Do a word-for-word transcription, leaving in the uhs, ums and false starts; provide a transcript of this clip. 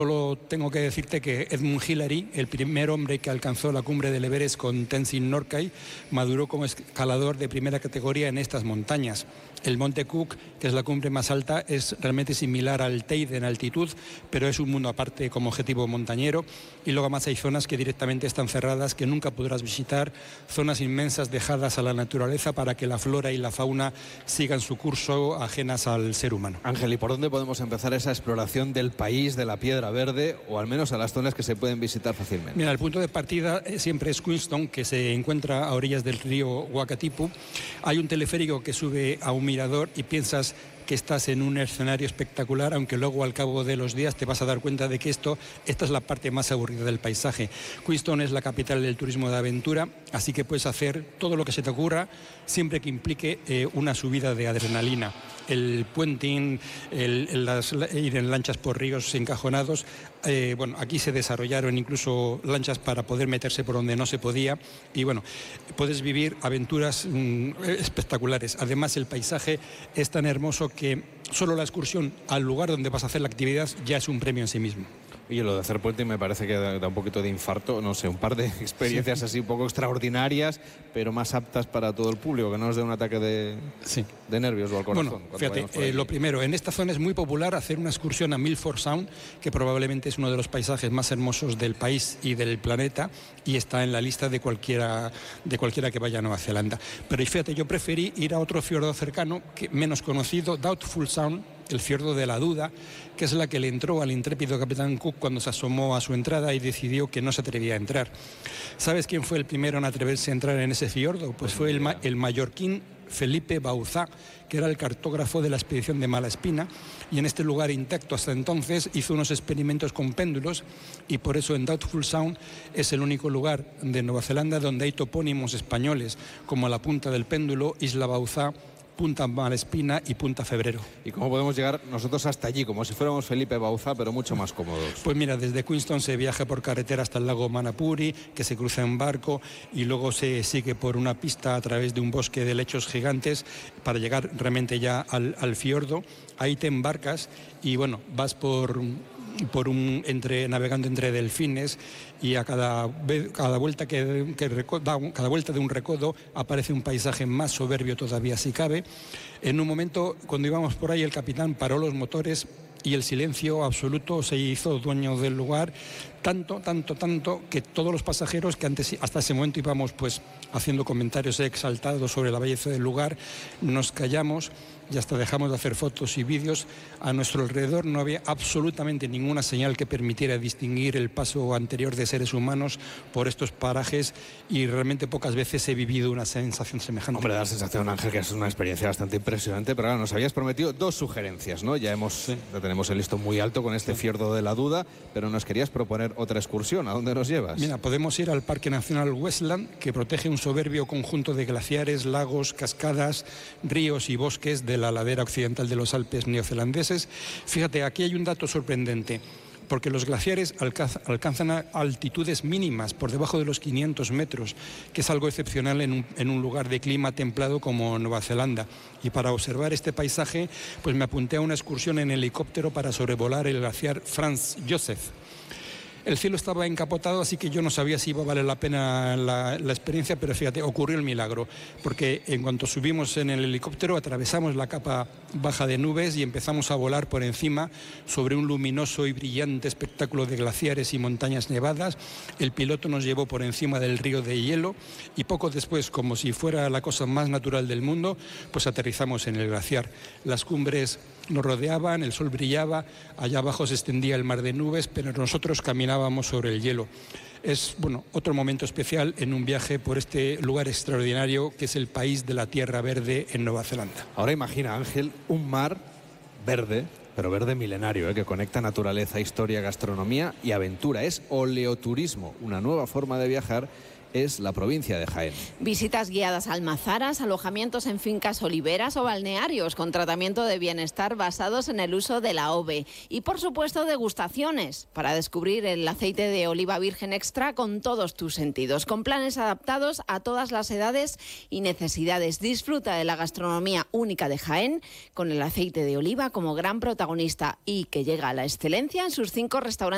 Solo tengo que decirte que Edmund Hillary, el primer hombre que alcanzó la cumbre del Everest con Tenzin Norgay, maduró como escalador de primera categoría en estas montañas. El Monte Cook, que es la cumbre más alta, es realmente similar al Teide en altitud, pero es un mundo aparte como objetivo montañero. Y luego más hay zonas que directamente están cerradas, que nunca podrás visitar, zonas inmensas dejadas a la naturaleza para que la flora y la fauna sigan su curso ajenas al ser humano. Ángel, ¿y por dónde podemos empezar esa exploración del país de la piedra verde, o al menos a las zonas que se pueden visitar fácilmente? Mira, el punto de partida siempre es Queenstown, que se encuentra a orillas del río Wakatipu. Hay un teleférico que sube a un mirador y piensas que estás en un escenario espectacular, aunque luego al cabo de los días te vas a dar cuenta de que esto, esta es la parte más aburrida del paisaje. Queenstown es la capital del turismo de aventura, así que puedes hacer todo lo que se te ocurra, siempre que implique eh, una subida de adrenalina. El puenting, el, el, las, ir en lanchas por ríos encajonados. Eh, bueno, aquí se desarrollaron incluso lanchas para poder meterse por donde no se podía. Y bueno, puedes vivir aventuras mmm, espectaculares. Además, el paisaje es tan hermoso que solo la excursión al lugar donde vas a hacer la actividad ya es un premio en sí mismo. Y lo de hacer puente me parece que da, da un poquito de infarto, no sé, un par de experiencias sí. así un poco extraordinarias, pero más aptas para todo el público, que no nos dé un ataque de, sí. de nervios o al corazón. Bueno, fíjate, eh, lo primero, en esta zona es muy popular hacer una excursión a Milford Sound, que probablemente es uno de los paisajes más hermosos del país y del planeta, y está en la lista de cualquiera, de cualquiera que vaya a Nueva Zelanda. Pero fíjate, yo preferí ir a otro fiordo cercano, que, menos conocido, Doubtful Sound, el fiordo de la duda, que es la que le entró al intrépido capitán Cook cuando se asomó a su entrada y decidió que no se atrevía a entrar. ¿Sabes quién fue el primero en atreverse a entrar en ese fiordo? Pues fue el, ma el mallorquín Felipe Bauzá, que era el cartógrafo de la expedición de Malaspina, y en este lugar intacto hasta entonces hizo unos experimentos con péndulos, y por eso en Doubtful Sound es el único lugar de Nueva Zelanda donde hay topónimos españoles, como la Punta del Péndulo, Isla Bauzá, Punta Malaspina y Punta Febrero. ¿Y cómo podemos llegar nosotros hasta allí? Como si fuéramos Felipe Bauzá, pero mucho más cómodos. Pues mira, desde Queenstown se viaja por carretera hasta el lago Manapuri, que se cruza en barco, y luego se sigue por una pista a través de un bosque de lechos gigantes para llegar realmente ya al, al fiordo. Ahí te embarcas y bueno, vas por... por un entre navegando entre delfines, y a cada vez, cada vuelta que, que da, cada vuelta de un recodo aparece un paisaje más soberbio todavía si cabe. En un momento, cuando íbamos por ahí, el capitán paró los motores y el silencio absoluto se hizo dueño del lugar, tanto, tanto, tanto que todos los pasajeros que antes, hasta ese momento íbamos pues haciendo comentarios exaltados sobre la belleza del lugar, nos callamos y hasta dejamos de hacer fotos y vídeos. A nuestro alrededor no había absolutamente ninguna señal que permitiera distinguir el paso anterior de seres humanos por estos parajes, y realmente pocas veces he vivido una sensación semejante. Hombre, da la sensación, Ángel, que es una experiencia bastante impresionante, pero claro, nos habías prometido dos sugerencias, ¿no? Ya hemos, sí. ya tenemos el listón muy alto con este fiordo de la duda, pero nos querías proponer otra excursión. ¿A dónde nos llevas? Mira, podemos ir al Parque Nacional Westland, que protege un soberbio conjunto de glaciares, lagos, cascadas, ríos y bosques de la ladera occidental de los Alpes neozelandeses. Fíjate, aquí hay un dato sorprendente, porque los glaciares alcanzan altitudes mínimas por debajo de los quinientos metros, que es algo excepcional en un, en un lugar de clima templado como Nueva Zelanda. Y para observar este paisaje, pues me apunté a una excursión en helicóptero para sobrevolar el glaciar Franz Josef. El cielo estaba encapotado, así que yo no sabía si iba a valer la pena la, la experiencia, pero fíjate, ocurrió el milagro, porque en cuanto subimos en el helicóptero atravesamos la capa baja de nubes y empezamos a volar por encima sobre un luminoso y brillante espectáculo de glaciares y montañas nevadas. El piloto nos llevó por encima del río de hielo y poco después, como si fuera la cosa más natural del mundo, pues aterrizamos en el glaciar. Las cumbres nos rodeaban, el sol brillaba, allá abajo se extendía el mar de nubes, pero nosotros caminábamos sobre el hielo. Es, bueno, otro momento especial en un viaje por este lugar extraordinario que es el país de la tierra verde en Nueva Zelanda. Ahora imagina, Ángel, un mar verde, pero verde milenario, ¿eh? que conecta naturaleza, historia, gastronomía y aventura. Es oleoturismo, una nueva forma de viajar. Es la provincia de Jaén. Visitas guiadas a almazaras, alojamientos en fincas oliveras o balnearios con tratamiento de bienestar basados en el uso de la O V E. Y por supuesto degustaciones para descubrir el aceite de oliva virgen extra con todos tus sentidos, con planes adaptados a todas las edades y necesidades. Disfruta de la gastronomía única de Jaén con el aceite de oliva como gran protagonista y que llega a la excelencia en sus cinco restaurantes